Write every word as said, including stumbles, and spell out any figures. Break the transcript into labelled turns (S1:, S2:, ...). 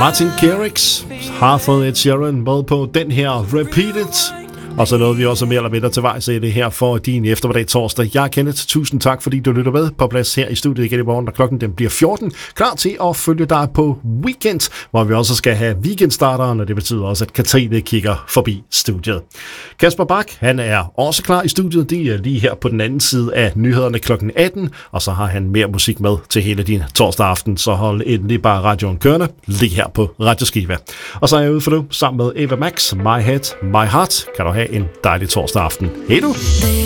S1: Martin Garrix har fået Ed Sheeran med på den her Repeated. Og så nåede vi også mere eller mindre til vejs i det her for din eftermiddag torsdag. Jeg er Kenneth. Tusind tak, fordi du lytter med på plads her i studiet igen i morgen, når klokken den bliver fjorten. Klar til at følge dig på weekend, hvor vi også skal have weekendstarteren, og det betyder også, at Katrine kigger forbi studiet. Kasper Bak, han er også klar i studiet. De er lige her på den anden side af nyhederne klokken atten, og så har han mere musik med til hele din torsdag aften. Så hold endelig bare radioen kørende lige her på Radioskiva. Og så er jeg ude for nu sammen med Eva Max, My Head, My Heart. Kan du have en dejlig torsdag aften. Hej du!